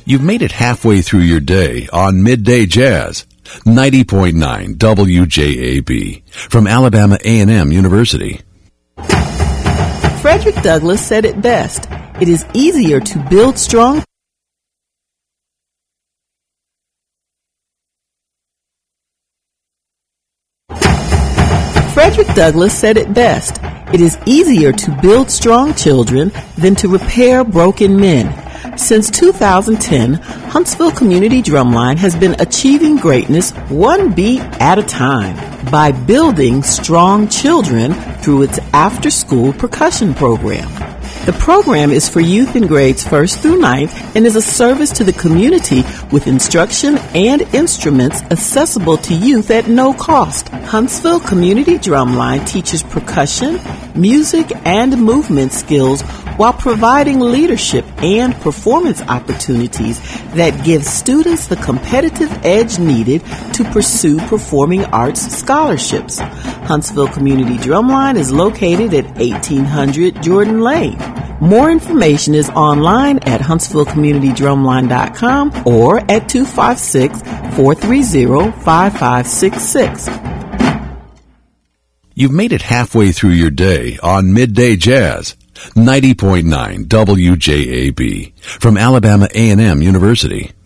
You've made it halfway through your day on Midday Jazz, 90.9 WJAB, from Alabama A&M University. Frederick Douglass said it best. It is easier to build strong. Frederick Douglass said it best. It is easier to build strong children than to repair broken men. Since 2010, Huntsville Community Drumline has been achieving greatness one beat at a time by building strong children through its after-school percussion program. The program is for youth in grades 1st through 9th and is a service to the community with instruction and instruments accessible to youth at no cost. Huntsville Community Drumline teaches percussion, music, and movement skills while providing leadership and performance opportunities that give students the competitive edge needed to pursue performing arts scholarships. Huntsville Community Drumline is located at 1800 Jordan Lane. More information is online at HuntsvilleCommunityDrumline.com or at 256-430-5566. You've made it halfway through your day on Midday Jazz, 90.9 WJAB, from Alabama A&M University.